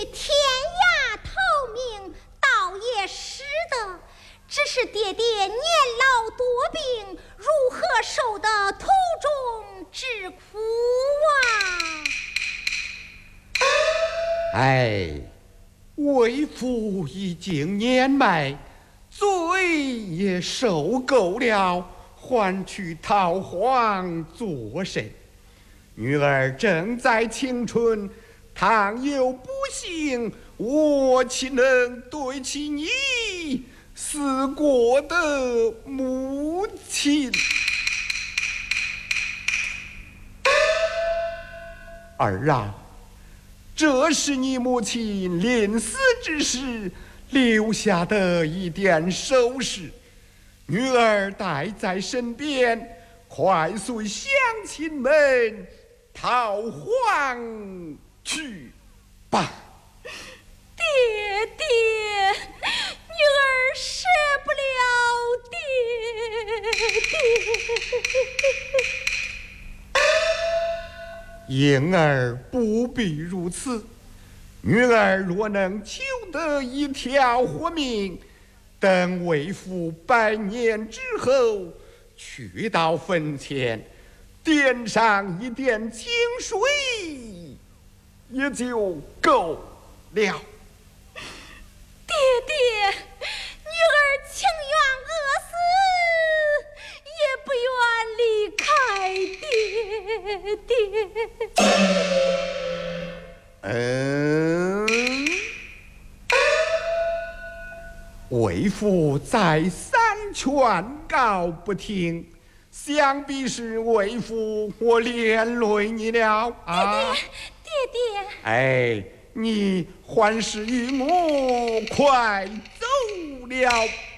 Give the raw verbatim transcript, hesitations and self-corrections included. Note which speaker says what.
Speaker 1: 天涯投命，倒也使得。只是爹爹年老多病，如何受得途中之苦
Speaker 2: 啊？哎，为父已经年迈，罪也受够了，还去逃荒作甚？女儿正在青春，倘有不幸，我岂能对起你死过的母亲？儿啊，这是你母亲临死之时留下的一点首饰，女儿带在身边，快随乡亲们逃荒去吧。
Speaker 1: 爹爹，女儿舍不了
Speaker 2: 爹爹。婴儿不必如此，女儿若能求得一条活命，等为父百年之后，去到坟前，点上一点清水，也就够了。
Speaker 1: 爹爹，女儿情愿饿死，也不愿离开爹爹。
Speaker 2: 嗯，为父再三劝告不听，想必是为父我连累你了啊！
Speaker 1: 爹爹，
Speaker 2: 哎，你还是与我快走了。